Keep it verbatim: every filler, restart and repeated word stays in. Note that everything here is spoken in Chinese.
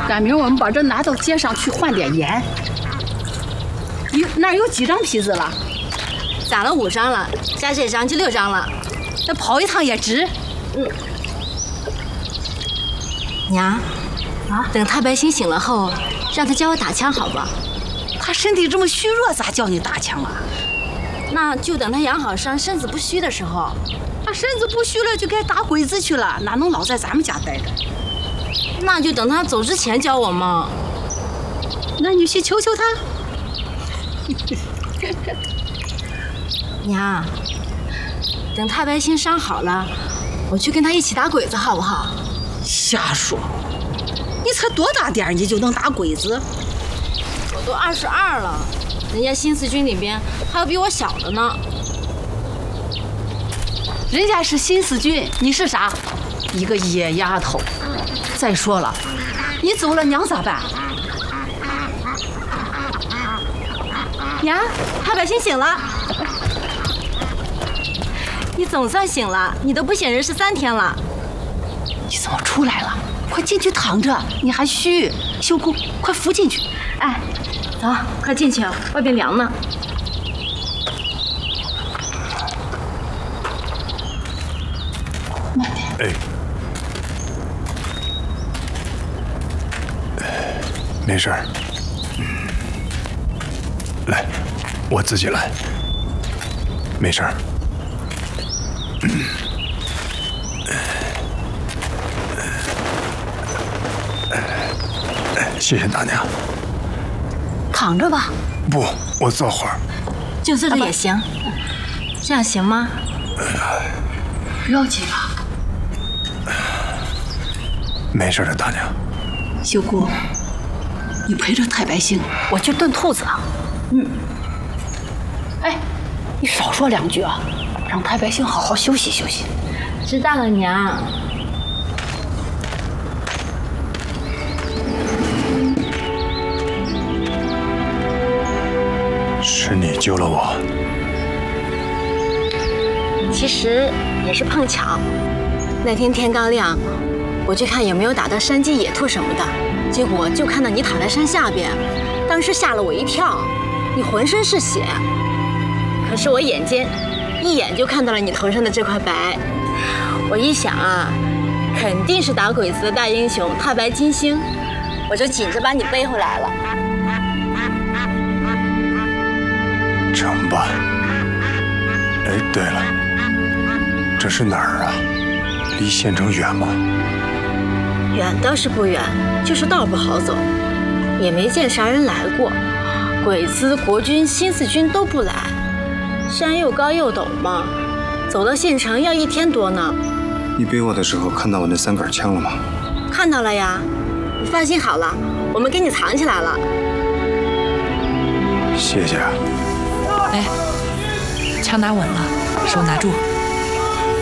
赶明儿我们把这拿到街上去换点盐。有那儿有几张皮子了？ 攒了五张了，加这张就六张了。 那跑一趟也值。 嗯。娘，啊，等太白星醒了后，让他教我打枪，好吧？ 他身体这么虚弱，咋叫你打枪啊？ 那就等他养好伤，身子不虚的时候。 他身子不虚了，就该打鬼子去了，哪能老在咱们家待着？ 那就等他走之前教我嘛。 那你去求求他。 娘，等太白星伤好了，我去跟他一起打鬼子，好不好？ 瞎说！你才多大点儿，你就能打鬼子？ 我都二十二了，人家新四军里边还有比我小的呢。 人家是新四军，你是啥？一个野丫头。再说了，你走了，娘咋办？ 娘，太白星醒了。你总算醒了，你都不省人事三天了。 你怎么出来了？快进去躺着，你还虚。秀姑，快扶进去。 哎，走，快进去，外边凉呢。 慢点。 哎，没事儿。来，我自己来。没事儿。谢谢大娘。 躺着吧。 不，我坐会儿。 就坐着也行。啊、这样行吗？ 不要紧吧。 没事的，大娘。 秀姑，你陪着太白星，我去炖兔子啊。嗯。哎，你少说两句啊，让太白星好好休息休息。 知道了，娘。 是你救了我。 其实也是碰巧，那天天刚亮，我去看有没有打到山鸡、野兔什么的，结果就看到你躺在山下边，当时吓了我一跳，你浑身是血。可是我眼尖，一眼就看到了你头上的这块白。我一想啊，肯定是打鬼子的大英雄太白金星，我就紧着把你背回来了。 成吧。哎，对了，这是哪儿啊？离县城远吗？ 远倒是不远，就是道不好走，也没见啥人来过。鬼子、国军、新四军都不来，山又高又陡嘛，走到县城要一天多呢。 你背我的时候看到我那三杆枪了吗？ 看到了呀，你放心好了，我们给你藏起来了。 谢谢啊。 哎，枪拿稳了，手拿住。